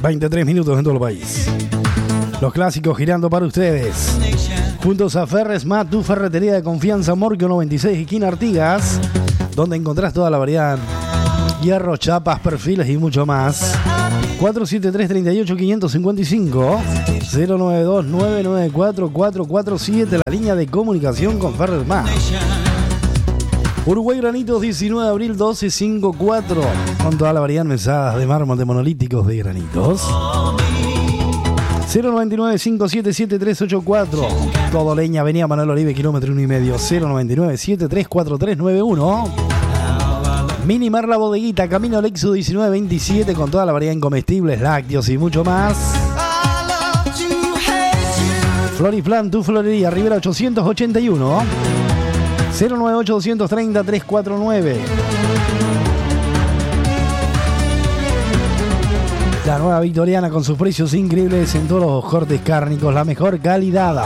23 minutos en todo el país. Los clásicos girando para ustedes. Juntos a Ferresmat, tu ferretería de confianza, Morquio 96, esquina Artigas, donde encontrás toda la variedad. Hierro, chapas, perfiles y mucho más. 473-38-555 092-994-447, la línea de comunicación con Ferresmat. Uruguay Granitos, 19 de abril 1254, con toda la variedad mesadas de mármol de monolíticos de granitos. 099-577-384, todo leña, avenida Manuel Oribe, kilómetro 1,5. 099-734391. Minimar La Bodeguita, camino Lexus 1927, con toda la variedad en comestibles, lácteos y mucho más. Floriplan, tu florería, Rivera 881. 098-230-349. La nueva Victoriana con sus precios increíbles en todos los cortes cárnicos, la mejor calidad.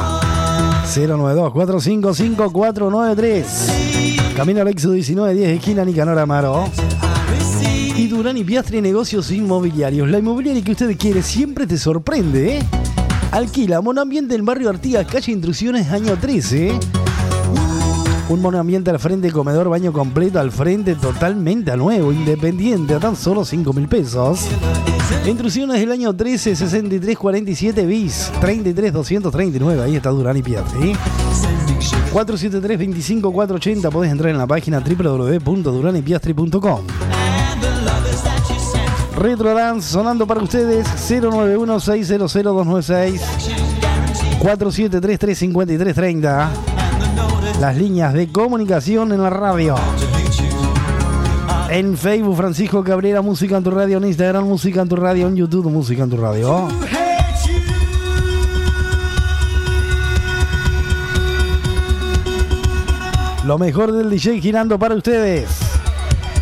092-455-493. Camino Lexus 1910, esquina Nicanor Amaro. Y Durán y Piastri, negocios inmobiliarios. La inmobiliaria que usted quiere siempre te sorprende, ¿eh? Alquila monoambiente en barrio Artigas, calle Intrusiones, año 13. Un monoambiente al frente, comedor, baño completo al frente, totalmente a nuevo, independiente, a tan solo 5.000 pesos. Intrusiones del año 13, 6347 bis, 33239. Ahí está Durán y Piastri. 473-25480. Podés entrar en la página www.duranypiastri.com. Retro Dance sonando para ustedes. 091-600-296 473-353-30. Las líneas de comunicación en la radio. En Facebook, Francisco Cabrera, Música en tu Radio. En Instagram, Música en tu Radio. En YouTube, Música en tu Radio. Lo mejor del DJ girando para ustedes.